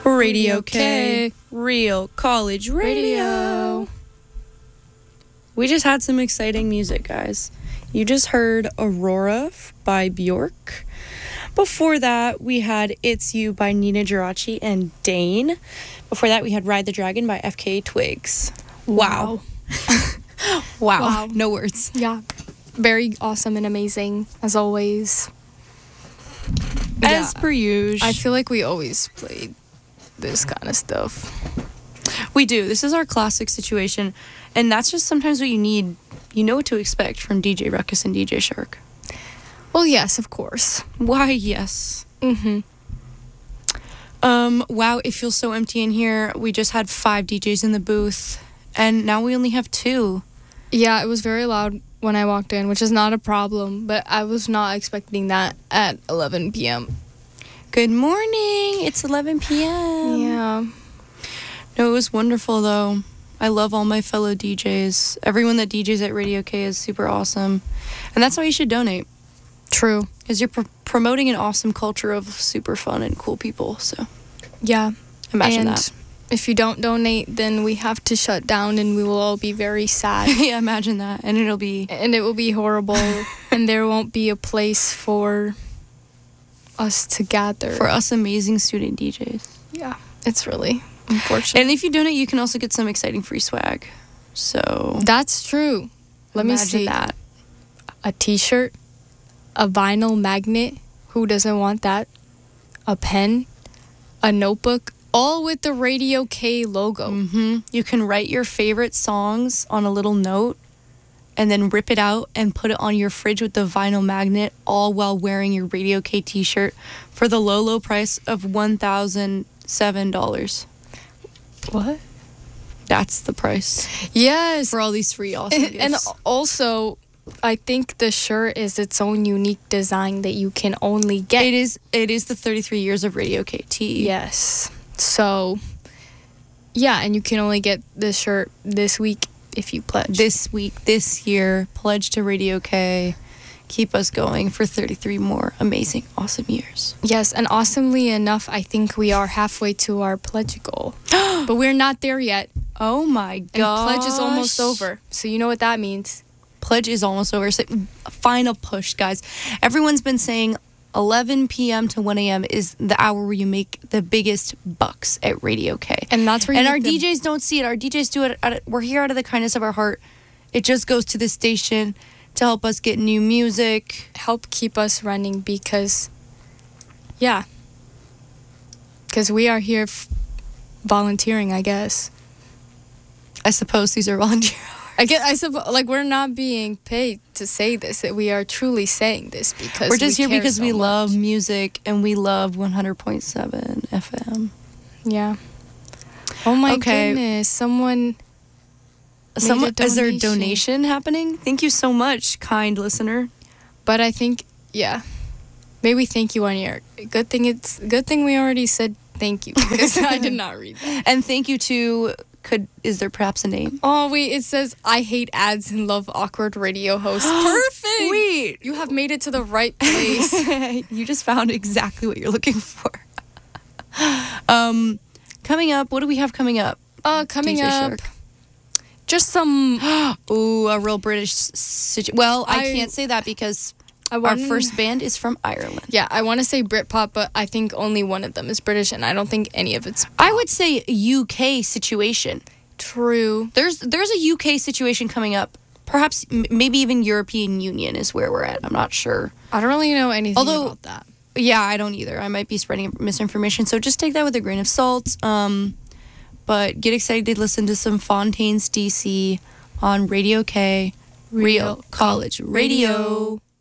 Radio K, Real College Radio. We just had some exciting music, guys. You just heard Aurora by Bjork. Before that, we had It's You by Nina Geraci and Dane. Before that, we had Ride the Dragon by FKA Twigs. Wow. Wow. No words. Yeah. Very awesome and amazing, as always. As per usual. I feel like we always played this kind of stuff. We do. This is our classic situation. And that's just sometimes what you need. You know what to expect from DJ Ruckus and DJ Shark. Well, yes, of course. Why, yes. Mm-hmm. Wow, it feels so empty in here. We just had 5 DJs in the booth, and now we only have 2. Yeah, it was very loud when I walked in, which is not a problem, but I was not expecting that at 11 p.m. Good morning. It's 11 p.m. Yeah. No, it was wonderful, though. I love all my fellow DJs. Everyone that DJs at Radio K is super awesome. And that's why you should donate. True. Because you're promoting an awesome culture of super fun and cool people. So, yeah. Imagine and that. If you don't donate, then we have to shut down and we will all be very sad. Yeah, imagine that. And it will be horrible. And there won't be a place for us to gather. For us amazing student DJs. Yeah, it's really unfortunate. And if you donate, you can also get some exciting free swag. So that's true. Let me see that. A t-shirt, a vinyl magnet. Who doesn't want that? A pen, a notebook, all with the Radio K logo. Mm-hmm. You can write your favorite songs on a little note and then rip it out and put it on your fridge with the vinyl magnet, all while wearing your Radio K t-shirt for the low price of $1,007. What? That's the price. Yes. For all these free awesome gifts. And also, I think the shirt is its own unique design that you can only get. It is the 33 years of Radio KT. Yes. So, yeah, and you can only get this shirt this week if you pledge. This year, pledge to Radio K. Keep us going for 33 more amazing, awesome years. Yes, and awesomely enough, I think we are halfway to our pledge goal. But we're not there yet. Oh my gosh. And pledge is almost over. So you know what that means. Pledge is almost over. So final push, guys. Everyone's been saying 11 p.m. to 1 a.m. is the hour where you make the biggest bucks at Radio K. And that's where our DJs don't see it. Our DJs do it. We're here out of the kindness of our heart. It just goes to the station to help us get new music. Help keep us running because, yeah. Because we are here volunteering, I guess. I suppose these are volunteer hours. I suppose, like, we're not being paid to say this. That we are truly saying this because we're just here because we love much. Music and we love 100.7 FM. Yeah. Oh my goodness! Someone is there a donation happening? Thank you so much, kind listener. But I think, yeah, maybe thank you on your. Good thing we already said thank you because I did not read that. And thank you to. Is there perhaps a name? Oh, wait, it says, I hate ads and love awkward radio hosts. Perfect! Wait! You have made it to the right place. You just found exactly what you're looking for. Coming up, what do we have coming up? Coming DJ up, Shark? just some... Ooh, a real British Well, I can't say that because our first band is from Ireland. Yeah, I want to say Britpop, but I think only one of them is British, and I don't think any of it's pop. I would say UK situation. True. There's a UK situation coming up. Perhaps, maybe even European Union is where we're at. I'm not sure. I don't really know anything about that. Yeah, I don't either. I might be spreading misinformation, so just take that with a grain of salt. But get excited to listen to some Fontaines DC on Radio K, Real College Radio.